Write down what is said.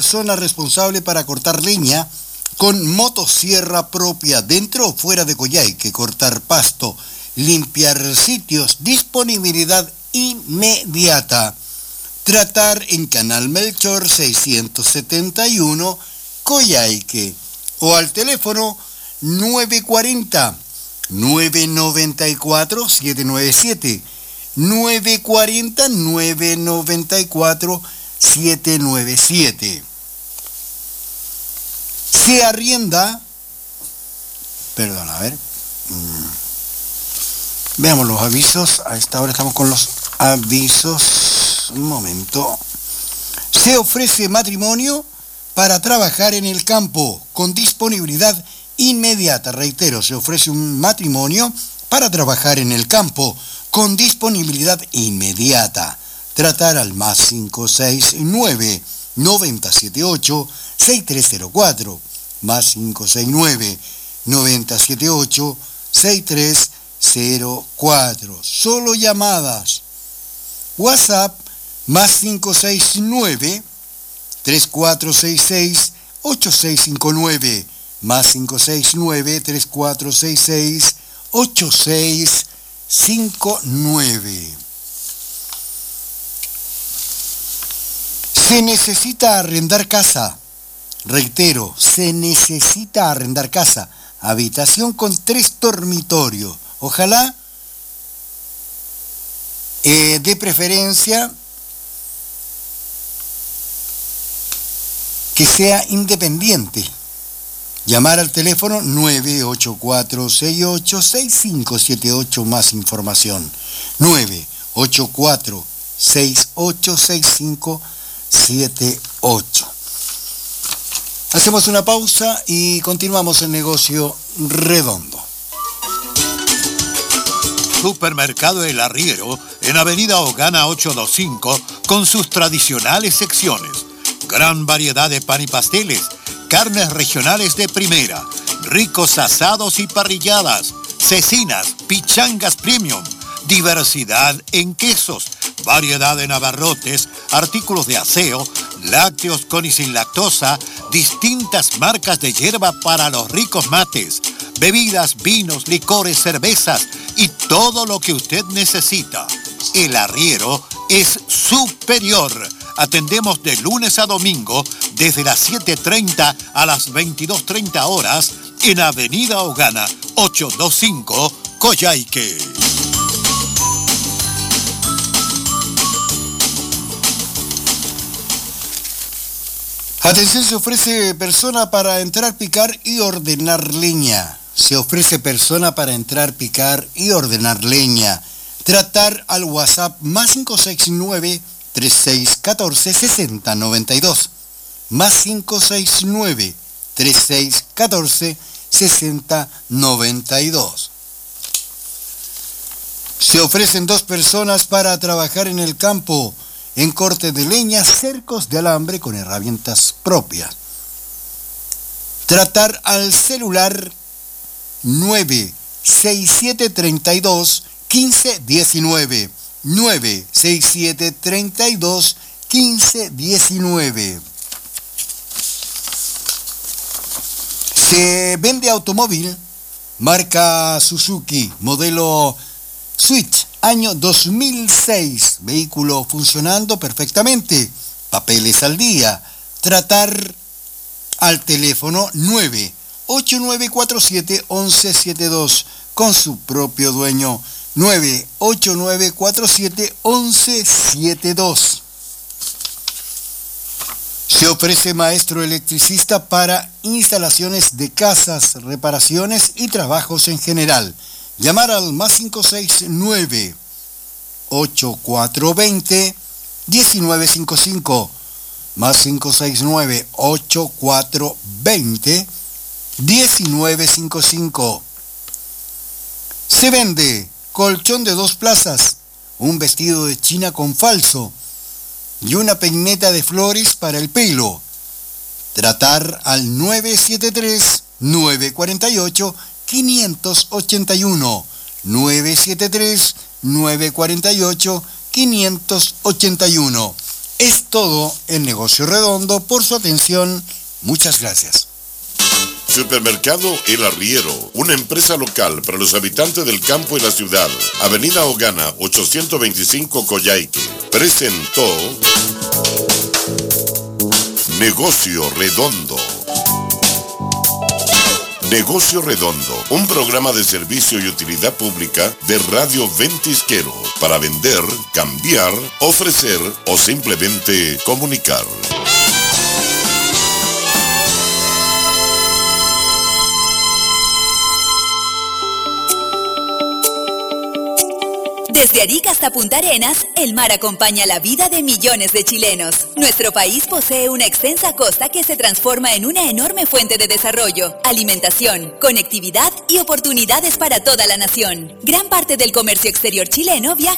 persona responsable para cortar leña con motosierra propia dentro o fuera de Coyhaique, cortar pasto, limpiar sitios, disponibilidad inmediata. Tratar en Canal Melchor 671, Coyhaique, o al teléfono 940-994-797, 940-994-797. Se arrienda, veamos los avisos. A esta hora estamos con los avisos. Un momento. Se ofrece matrimonio para trabajar en el campo con disponibilidad inmediata. Reitero, se ofrece un matrimonio para trabajar en el campo con disponibilidad inmediata. Tratar al más 569-9078-6304, más 569-9078-6304. Solo llamadas. WhatsApp más 569-3466-8659, más 569-3466-8659. Se necesita arrendar casa. Reitero, se necesita arrendar casa. Habitación con 3 dormitorios. Ojalá, de preferencia, que sea independiente. Llamar al teléfono 984-686578, más información. 984-686578. Hacemos una pausa y continuamos el negocio redondo. Supermercado El Arriero, en Avenida Hogana 825, con sus tradicionales secciones. Gran variedad de pan y pasteles, carnes regionales de primera, ricos asados y parrilladas, cecinas, pichangas premium, diversidad en quesos, variedad en abarrotes, artículos de aseo, lácteos con y sin lactosa, distintas marcas de hierba para los ricos mates, bebidas, vinos, licores, cervezas y todo lo que usted necesita. El Arriero es superior. Atendemos de lunes a domingo desde las 7:30 a las 22:30 horas en Avenida Hogana 825, Coyhaique. Atención, se ofrece persona para entrar, picar y ordenar leña. Se ofrece persona para entrar, picar y ordenar leña. Tratar al WhatsApp más 569-3614-6092. Más 569-3614-6092. Se ofrecen 2 personas para trabajar en el campo, en corte de leña, cercos de alambre con herramientas propias. Tratar al celular 96732-1519. 96732-1519. Se vende automóvil marca Suzuki, modelo Switch, año 2006, vehículo funcionando perfectamente, papeles al día. Tratar al teléfono 98947-1172 con su propio dueño. 98947-1172. Se ofrece maestro electricista para instalaciones de casas, reparaciones y trabajos en general. Llamar al más 569-8420-1955. Más 569-8420-1955. Se vende colchón de 2 plazas, un vestido de China con falso y una peineta de flores para el pelo. Tratar al 973-948-581. 973-948-581. Es todo en Negocio Redondo. Por su atención, muchas gracias. Supermercado El Arriero, una empresa local para los habitantes del campo y la ciudad. Avenida Ogana, 825 Coyhaique. Presentó Negocio Redondo. Negocio Redondo, un programa de servicio y utilidad pública de Radio Ventisquero para vender, cambiar, ofrecer o simplemente comunicar. Desde Arica hasta Punta Arenas, el mar acompaña la vida de millones de chilenos. Nuestro país posee una extensa costa que se transforma en una enorme fuente de desarrollo, alimentación, conectividad y oportunidades para toda la nación. Gran parte del comercio exterior chileno viaja